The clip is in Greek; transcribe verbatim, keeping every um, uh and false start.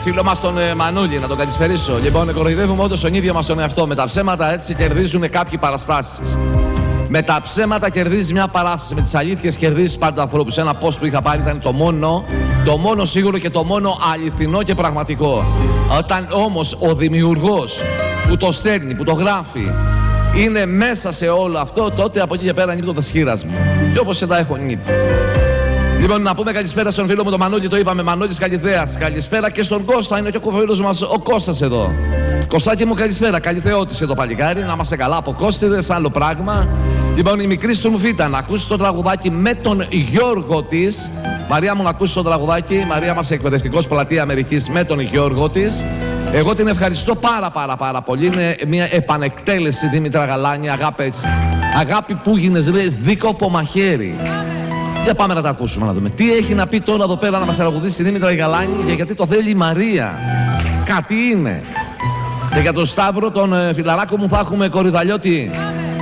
φίλο μας τον ε, Μανούλη, να τον καλησπερίσω. Λοιπόν, κοροϊδεύουμε όντως τον ίδιο μας τον εαυτό. Με τα ψέματα έτσι κερδίζουν κάποιοι παραστάσεις. Με τα ψέματα κερδίζει μια παράσταση. Με τις αλήθειες κερδίζει πάντα ανθρώπους. Ένα post που είχα πάρει ήταν το μόνο, το μόνο σίγουρο και το μόνο αληθινό και πραγματικό. Όταν όμως ο δημιουργός που το στέλνει, που το γράφει, είναι μέσα σε όλο αυτό, τότε από εκεί και πέρα νύπτω τα σχήρας μου. Και όπως και τα έχω νύπτει. Λοιπόν, να πούμε καλησπέρα στον φίλο μου τον Μανώλη, το είπαμε, Μανώλης Καλυθέας. Καλησπέρα και στον Κώστα, είναι και ο φίλος μας ο Κώστας εδώ. Κωστάκι μου, καλησπέρα. Καλυθεώτης εδώ παλικάρι, να είμαστε καλά από Κώστιδες, άλλο πράγμα. Λοιπόν, η μικρή Στουρμφίτα να ακούσει το τραγουδάκι με τον Γιώργο της. Μαρία μου, να ακούσει το τραγουδάκι. Μαρία μας, εκπαιδευτικός Πλατεία Αμερικής, με τον Γιώργο της. Εγώ την ευχαριστώ πάρα πάρα πάρα πολύ. Είναι μια επανεκτέλεση, Δήμητρα Γαλάνη, αγάπη, αγάπη που γίνες, λέει, δίκοπο μαχαίρι. Για πάμε να τα ακούσουμε, να δούμε τι έχει να πει τώρα εδώ πέρα να μας τραγουδήσει η Δήμητρα Γαλάνη και γιατί το θέλει η Μαρία. Κάτι είναι. Και για τον Σταύρο, τον ε, φιλαράκο μου, θα έχουμε κορυδαλιώτη.